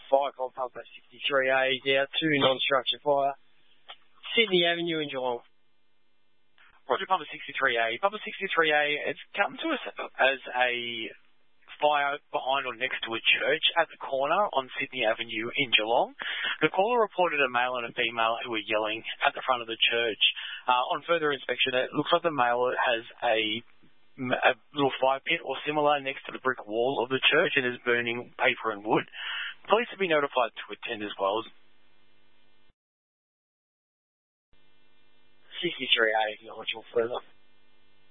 fire complex at 63A is out, 2 non-structure fire. Sydney Avenue in Geelong. Roger, Papa 63A. Papa 63A, it's come to us as a fire behind or next to a church at the corner on Sydney Avenue in Geelong. The caller reported a male and a female who were yelling at the front of the church. On further inspection, it looks like the male has a little fire pit or similar next to the brick wall of the church and is burning paper and wood. Police have been notified to attend as well. 63A, if you want to further.